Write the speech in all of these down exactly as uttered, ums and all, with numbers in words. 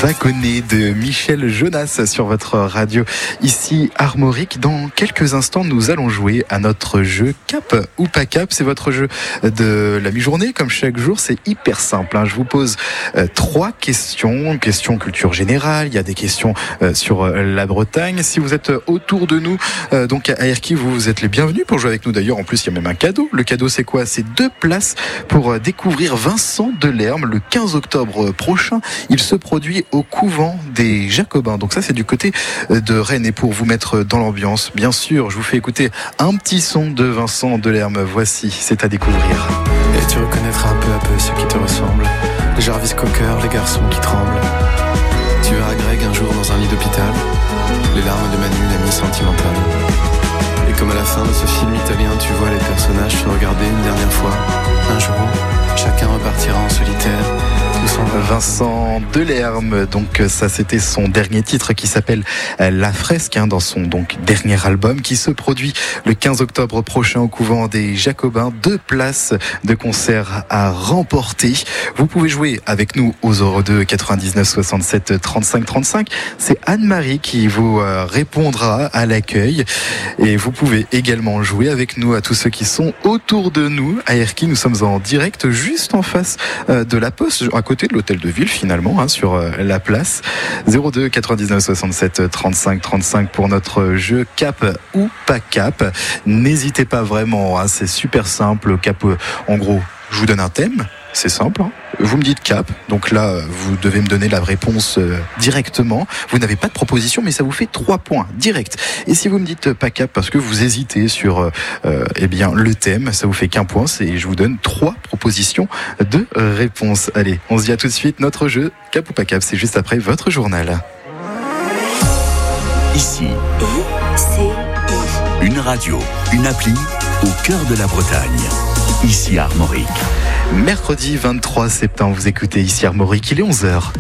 Wagonnet de Michel Jonas sur votre radio ici Armorique. Dans quelques instants, nous allons jouer à notre jeu Cap ou pas Cap. C'est votre jeu de la mi-journée, comme chaque jour. C'est hyper simple, hein. Je vous pose euh, trois questions, questions culture générale. Il y a des questions euh, sur euh, la Bretagne. Si vous êtes autour de nous, euh, donc à Erquy, vous, vous êtes les bienvenus pour jouer avec nous. D'ailleurs, en plus, il y a même un cadeau. Le cadeau, c'est quoi? C'est deux places pour euh, découvrir Vincent Delerme le quinze octobre prochain. Il se produit au couvent des Jacobins. Donc ça, c'est du côté de Rennes. Et pour vous mettre dans l'ambiance, bien sûr, je vous fais écouter un petit son de Vincent Delerme. Voici, c'est à découvrir. Et tu reconnaîtras un peu à peu ceux qui te ressemblent. Les Jarvis Cocker, les garçons qui tremblent. Tu verras Greg un jour dans un lit d'hôpital. Les larmes de Manu, l'ami sentimental. Et comme à la fin de ce film italien, tu vois les personnages se regarder une dernière fois. Un jour, chacun repartira en solitaire. Vincent Delerme, donc ça c'était son dernier titre qui s'appelle La Fresque, hein, dans son donc dernier album qui se produit le quinze octobre prochain au couvent des Jacobins. Deux places de concert à remporter. Vous pouvez jouer avec nous au zéro deux quatre-vingt-dix-neuf soixante-sept trente-cinq trente-cinq. C'est Anne-Marie qui vous répondra à l'accueil et vous pouvez également jouer avec nous à tous ceux qui sont autour de nous. À Erquy, nous sommes en direct juste en face de la Poste, à côté de l'hôtel de ville finalement, hein, sur euh, la place. Zéro deux quatre-vingt-dix-neuf soixante-sept trente-cinq trente-cinq pour notre jeu Cap ou pas Cap. N'hésitez pas vraiment, hein, c'est super simple. Cap, euh, en gros, je vous donne un thème. C'est simple, hein. Vous me dites cap, donc là vous devez me donner la réponse euh, directement. Vous n'avez pas de proposition, mais ça vous fait trois points direct. Et si vous me dites pas cap parce que vous hésitez sur euh, eh bien le thème, ça vous fait qu'un point. C'est je vous donne trois propositions de réponse. Allez, on se dit à tout de suite. Notre jeu cap ou pas cap, c'est juste après votre journal. Ici, une radio, une appli au cœur de la Bretagne. Ici Armorique. Mercredi vingt-trois septembre, vous écoutez ici Armorique, il est onze heures.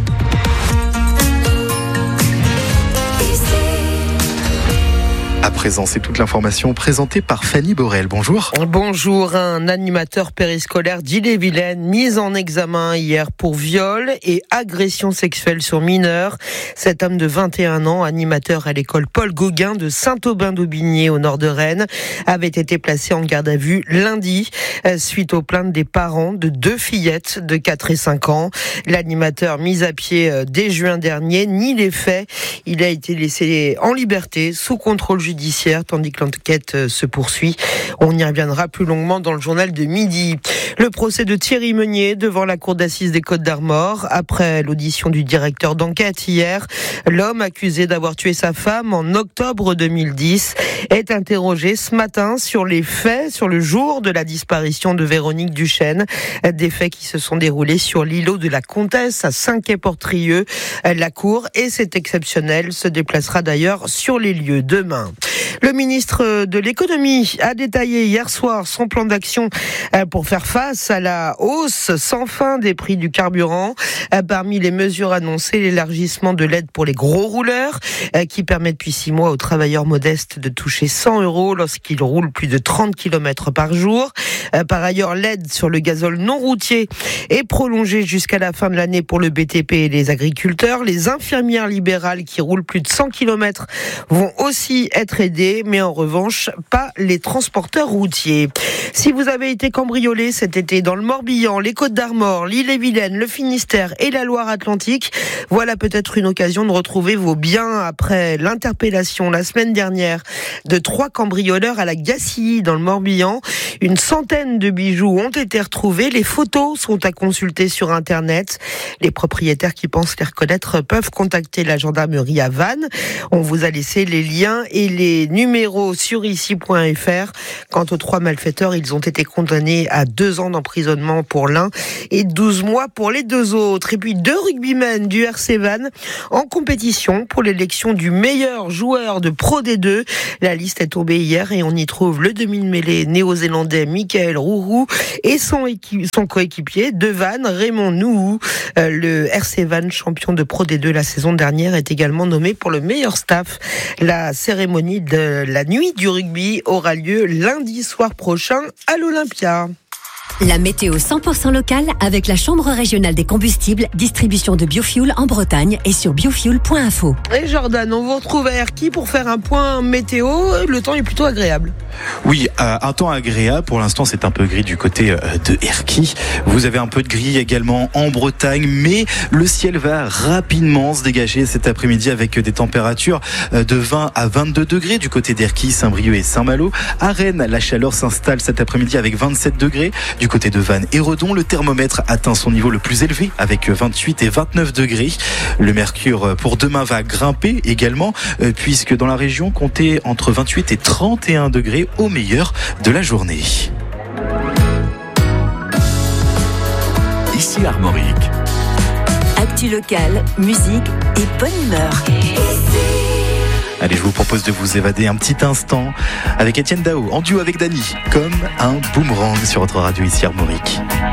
À présent, c'est toute l'information présentée par Fanny Borel. Bonjour. Bonjour. Un animateur périscolaire d'Ille-et-Vilaine mis en examen hier pour viol et agression sexuelle sur mineur. Cet homme de vingt et un ans, animateur à l'école Paul Gauguin de Saint-Aubin-d'Aubigné au nord de Rennes, avait été placé en garde à vue lundi suite aux plaintes des parents de deux fillettes de quatre et cinq ans. L'animateur mis à pied dès juin dernier nie les faits. Il a été laissé en liberté sous contrôle judiciaire. judiciaire, tandis que l'enquête se poursuit. On y reviendra plus longuement dans le journal de midi. Le procès de Thierry Meunier devant la cour d'assises des Côtes-d'Armor. Après l'audition du directeur d'enquête hier, l'homme accusé d'avoir tué sa femme en octobre deux mille dix est interrogé ce matin sur les faits, sur le jour de la disparition de Véronique Duchesne. Des faits qui se sont déroulés sur l'îlot de la Comtesse à Saint-Quay-Portrieux. La cour, et c'est exceptionnel, se déplacera d'ailleurs sur les lieux demain. Le ministre de l'économie a détaillé hier soir son plan d'action pour faire face à la hausse sans fin des prix du carburant. Parmi les mesures annoncées, l'élargissement de l'aide pour les gros rouleurs qui permet depuis six mois aux travailleurs modestes de toucher cent euros lorsqu'ils roulent plus de trente kilomètres par jour. Par ailleurs, l'aide sur le gazole non routier est prolongée jusqu'à la fin de l'année pour le B T P et les agriculteurs. Les infirmières libérales qui roulent plus de cent kilomètres vont aussi être aidées, mais en revanche, pas les transporteurs routiers. Si vous avez été cambriolé cet été dans le Morbihan, les Côtes-d'Armor, l'Ille-et-Vilaine, le Finistère et la Loire-Atlantique, voilà peut-être une occasion de retrouver vos biens après l'interpellation la semaine dernière de trois cambrioleurs à la Gacilly dans le Morbihan. Une centaine de bijoux ont été retrouvés. Les photos sont à consulter sur Internet. Les propriétaires qui pensent les reconnaître peuvent contacter la gendarmerie à Vannes. On vous a laissé les liens et les numéros sur ici point f r. Quant aux trois malfaiteurs, ils ont été condamnés à deux ans d'emprisonnement pour l'un et douze mois pour les deux autres. Et puis deux rugbymen du R C Vannes en compétition pour l'élection du meilleur joueur de Pro D deux. La liste est tombée hier et on y trouve le demi-mêlée néo-zélandais Michael Rourou et son, équi- son coéquipier de Vannes, Raymond Nouhou. Euh, le R C Vannes, champion de Pro D deux la saison dernière, est également nommé pour le meilleur staff. La cérémonie de la nuit du rugby aura lieu lundi soir prochain à l'Olympia. La météo cent pour cent locale avec la Chambre régionale des combustibles, distribution de biofuel en Bretagne et sur biofuel point info. Et Jordan, on vous retrouve à Erquy pour faire un point météo. Le temps est plutôt agréable. Oui, euh, un temps agréable. Pour l'instant, c'est un peu gris du côté euh, de Erquy. Vous avez un peu de gris également en Bretagne, mais le ciel va rapidement se dégager cet après-midi avec des températures euh, de vingt à vingt-deux degrés du côté d'Erquy, Saint-Brieuc et Saint-Malo. À Rennes, la chaleur s'installe cet après-midi avec vingt-sept degrés. Du côté de Vannes et Redon, le thermomètre atteint son niveau le plus élevé avec vingt-huit et vingt-neuf degrés. Le mercure pour demain va grimper également, euh, puisque dans la région, comptez entre vingt-huit et trente et un degrés au meilleur de la journée. Ici Armorique. Actu locale, musique et bonne humeur. Allez, je vous propose de vous évader un petit instant avec Étienne Dao, en duo avec Dany, comme un boomerang sur votre radio ici Armorique.